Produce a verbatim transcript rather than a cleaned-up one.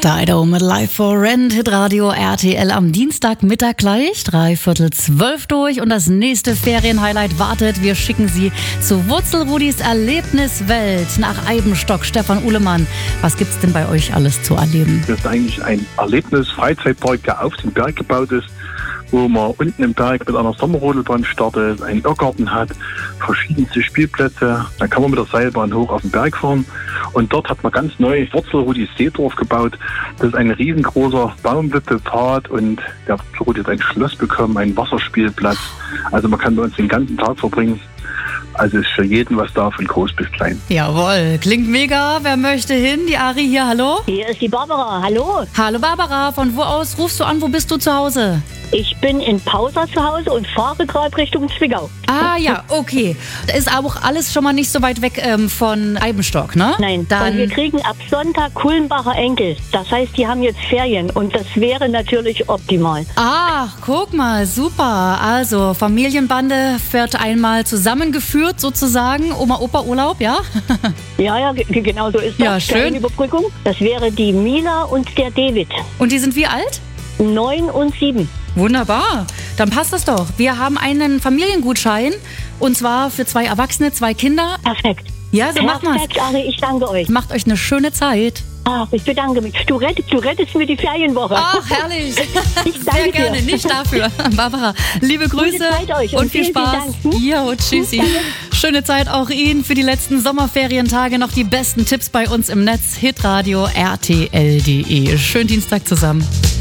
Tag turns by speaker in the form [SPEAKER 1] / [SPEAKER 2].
[SPEAKER 1] Dido mit Live for Rent, Hitradio R T L am Dienstagmittag gleich, drei Viertel zwölf durch und das nächste Ferienhighlight wartet. Wir schicken Sie zu Wurzelrudis Erlebniswelt nach Eibenstock. Stefan Uhlemann, was gibt's denn bei euch alles zu erleben?
[SPEAKER 2] Das ist eigentlich ein Erlebnis-Freizeitpark, der auf dem Berg gebaut ist, wo man unten im Berg mit einer Sommerrodelbahn startet, einen Irrgarten hat, verschiedenste Spielplätze. Dann kann man mit der Seilbahn hoch auf den Berg fahren. Und dort hat man ganz neu Wurzelrudis Seedorf gebaut. Das ist ein riesengroßer Baumwipfelpfad und der Wurzelrudi hat ein Schloss bekommen, einen Wasserspielplatz. Also man kann bei uns den ganzen Tag verbringen. Also ist für jeden was da, von groß bis klein.
[SPEAKER 1] Jawohl, klingt mega. Wer möchte hin? Die Ari hier, hallo?
[SPEAKER 3] Hier ist die Barbara, hallo.
[SPEAKER 1] Hallo Barbara, von wo aus rufst du an? Wo bist du zu Hause?
[SPEAKER 3] Ich bin in Pausa zu Hause und fahre gerade Richtung Zwickau.
[SPEAKER 1] Ah ja, okay. Ist aber auch alles schon mal nicht so weit weg ähm, von Eibenstock, ne?
[SPEAKER 3] Nein,
[SPEAKER 1] Dann
[SPEAKER 3] und wir kriegen ab Sonntag Kulmbacher Enkel. Das heißt, die haben jetzt Ferien und das wäre natürlich optimal.
[SPEAKER 1] Ach, guck mal, super. Also, Familienbande wird einmal zusammengeführt sozusagen. Oma-Opa-Urlaub, ja?
[SPEAKER 3] Ja, ja, g- genau so ist das.
[SPEAKER 1] Ja, schön.
[SPEAKER 3] Keine Überbrückung. Das wäre die Mila und der David.
[SPEAKER 1] Und die sind wie alt?
[SPEAKER 3] Neun und sieben.
[SPEAKER 1] Wunderbar, dann passt das doch. Wir haben einen Familiengutschein und zwar für zwei Erwachsene, zwei Kinder.
[SPEAKER 3] Perfekt.
[SPEAKER 1] Ja, so macht man's.
[SPEAKER 3] Perfekt, Ari, ich danke euch.
[SPEAKER 1] Macht euch eine schöne Zeit.
[SPEAKER 3] Ach, ich bedanke mich. Du rettest, du rettest mir die Ferienwoche.
[SPEAKER 1] Ach, herrlich.
[SPEAKER 3] Ich
[SPEAKER 1] Sehr
[SPEAKER 3] danke
[SPEAKER 1] gerne,
[SPEAKER 3] dir.
[SPEAKER 1] nicht dafür. Barbara, liebe Grüße
[SPEAKER 3] Zeit euch
[SPEAKER 1] und
[SPEAKER 3] und
[SPEAKER 1] viel
[SPEAKER 3] vielen,
[SPEAKER 1] Spaß.
[SPEAKER 3] vielen Dank.
[SPEAKER 1] Jo, tschüssi. Schöne Zeit auch Ihnen für die letzten Sommerferientage. Noch die besten Tipps bei uns im Netz. Hitradio R T L punkt de. Schönen Dienstag zusammen.